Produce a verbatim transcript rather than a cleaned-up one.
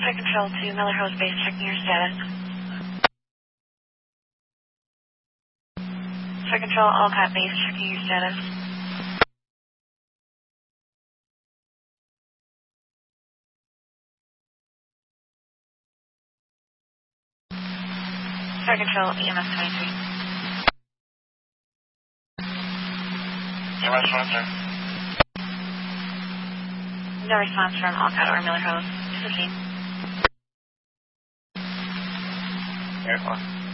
Flight Control to Miller Hose Base, checking your status. Flight Control, Olcott Base, checking your status. Flight Control, E M S twenty-three. E M S twenty-three. No response from Olcott or Miller Hose. To the scene. Airport.